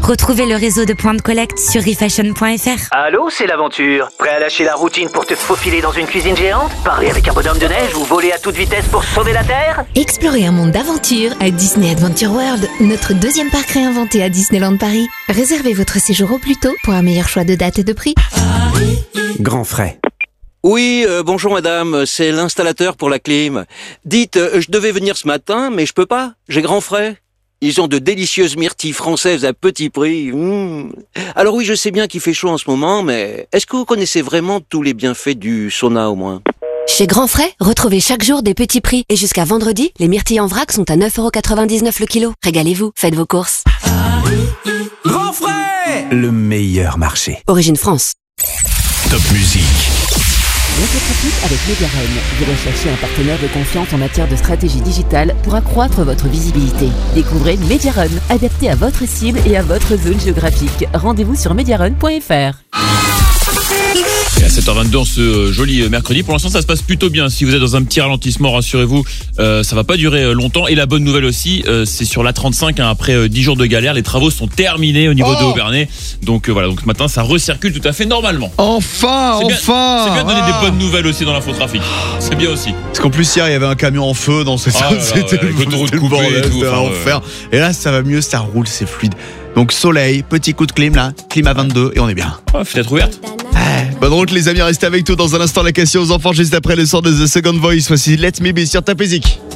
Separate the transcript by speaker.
Speaker 1: Retrouvez le réseau de points de collecte sur refashion.fr.
Speaker 2: Allô, c'est l'aventure. Prêt à lâcher la routine pour te faufiler dans une cuisine géante? Parler avec un bonhomme de neige ou voler à toute vitesse pour sauver la Terre?
Speaker 3: Explorez un monde d'aventure à Disney Adventure World, notre deuxième parc réinventé à Disneyland Paris. Réservez votre séjour au plus tôt pour un meilleur choix de date et de prix.
Speaker 4: Grand frais.
Speaker 5: Oui, bonjour madame, c'est l'installateur pour la clim. Dites, je devais venir ce matin, mais je peux pas, j'ai grand frais. Ils ont de délicieuses myrtilles françaises à petit prix. Alors oui, je sais bien qu'il fait chaud en ce moment, mais est-ce que vous connaissez vraiment tous les bienfaits du sauna au moins?
Speaker 6: Chez Grand Frais, retrouvez chaque jour des petits prix. Et jusqu'à vendredi, les myrtilles en vrac sont à 9,99€ le kilo. Régalez-vous, faites vos courses.
Speaker 4: Grand frais, le meilleur marché.
Speaker 6: Origine France.
Speaker 7: Top musique.
Speaker 8: Votre pratique avec Mediarun. Vous recherchez un partenaire de confiance en matière de stratégie digitale pour accroître votre visibilité. Découvrez Mediarun, adapté à votre cible et à votre zone géographique. Rendez-vous sur mediarun.fr.
Speaker 7: Et à 7h22 en ce joli mercredi, pour l'instant ça se passe plutôt bien. Si vous êtes dans un petit ralentissement, rassurez-vous, ça va pas durer longtemps. Et la bonne nouvelle aussi, c'est sur l'A35, après 10 jours de galère, les travaux sont terminés au niveau de Haut-Bernay. Donc voilà, donc ce matin ça recircule tout à fait normalement.
Speaker 9: Enfin.
Speaker 7: C'est bien de donner des bonnes nouvelles aussi dans l'infotrafic. C'est bien aussi.
Speaker 9: Parce qu'en plus hier il y avait un camion en feu dans cette c'était le bordel, et tout, c'était l'enfer. Et là ça va mieux, ça roule, c'est fluide. Donc soleil, petit coup de clim là, clim à 22 et on est bien.
Speaker 7: Fenêtre ouverte.
Speaker 9: Bonne route les amis, restez avec nous dans un instant la question aux enfants juste après le son de The Second Voice. Voici Let Me Be sur Top Music.